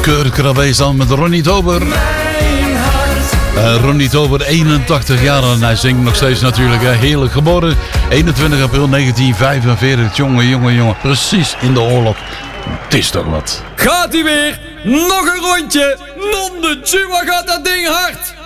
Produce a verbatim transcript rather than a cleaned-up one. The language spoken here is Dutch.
Kurt Krabbe samen met Ronnie Tober. Uh, Ronnie Tober, eenentachtig jaar en hij zingt nog steeds natuurlijk. Uh, heerlijk geboren, eenentwintig april negentien vijfenveertig. Jongen, jongen, jongen. Precies in de oorlog. Het is toch wat. Gaat hij weer? Nog een rondje. Non de Tjua gaat dat ding hard.